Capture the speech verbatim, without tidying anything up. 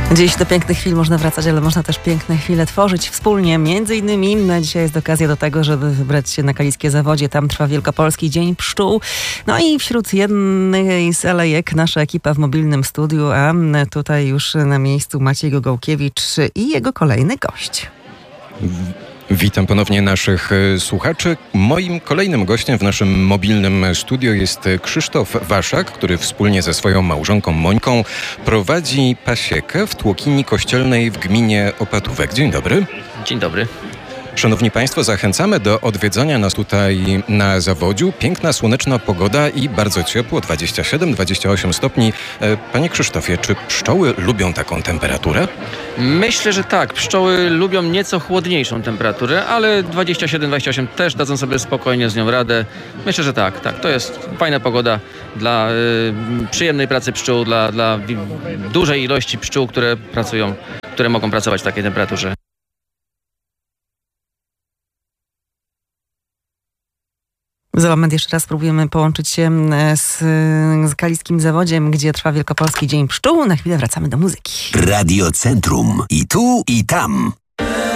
Dziś do pięknych chwil można wracać, ale można też piękne chwile tworzyć wspólnie. Między innymi dzisiaj jest okazja do tego, żeby wybrać się na Kaliskie Zawodzie. Tam trwa Wielkopolski Dzień Pszczół. No i wśród jednej z alejek nasza ekipa w mobilnym studiu, a tutaj już na miejscu Maciej Gogołkiewicz i jego kolejny gość. Witam ponownie naszych słuchaczy. Moim kolejnym gościem w naszym mobilnym studio jest Krzysztof Waszak, który wspólnie ze swoją małżonką Mońką prowadzi pasiekę w Tłokini Kościelnej w gminie Opatówek. Dzień dobry. Dzień dobry. Szanowni Państwo, zachęcamy do odwiedzania nas tutaj na Zawodziu. Piękna, słoneczna pogoda i bardzo ciepło, dwadzieścia siedem dwadzieścia osiem stopni. Panie Krzysztofie, czy pszczoły lubią taką temperaturę? Myślę, że tak. Pszczoły lubią nieco chłodniejszą temperaturę, ale dwadzieścia siedem dwadzieścia osiem też dadzą sobie spokojnie z nią radę. Myślę, że tak. tak. To jest fajna pogoda dla y, przyjemnej pracy pszczół, dla, dla dużej ilości pszczół, które pracują, które mogą pracować w takiej temperaturze. Za moment jeszcze raz spróbujemy połączyć się z, z Kaliskim Zawodziem, gdzie trwa Wielkopolski Dzień Pszczół. Na chwilę wracamy do muzyki. Radio Centrum. I tu, i tam.